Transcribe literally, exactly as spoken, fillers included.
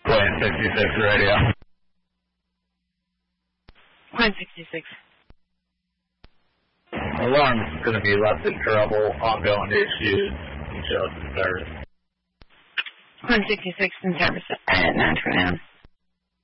Point sixty-six radio. Point sixty-six. Alarm's going to be left in trouble, ongoing issues, and shows in service. Point sixty-six in service at nine twenty-nine.